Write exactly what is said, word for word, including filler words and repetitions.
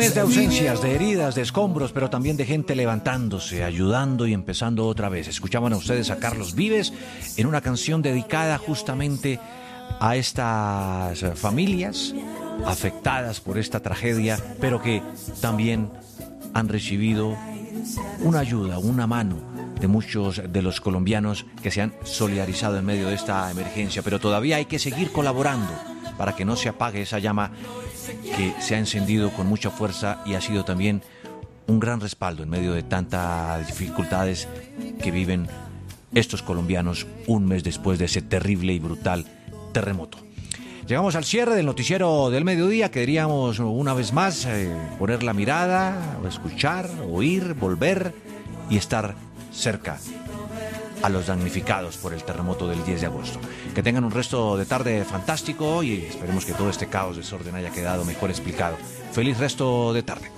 mes de ausencias, de heridas, de escombros, pero también de gente levantándose, ayudando y empezando otra vez. Escuchaban a ustedes a Carlos Vives en una canción dedicada justamente a estas familias afectadas por esta tragedia, pero que también han recibido una ayuda, una mano de muchos de los colombianos que se han solidarizado en medio de esta emergencia. Pero todavía hay que seguir colaborando para que no se apague esa llama que se ha encendido con mucha fuerza y ha sido también un gran respaldo en medio de tantas dificultades que viven estos colombianos un mes después de ese terrible y brutal terremoto. Llegamos al cierre del noticiero del mediodía. Queríamos una vez más eh, poner la mirada, escuchar, oír, volver y estar cerca a los damnificados por el terremoto del diez de agosto. Que tengan un resto de tarde fantástico y esperemos que todo este caos, desorden haya quedado mejor explicado. Feliz resto de tarde.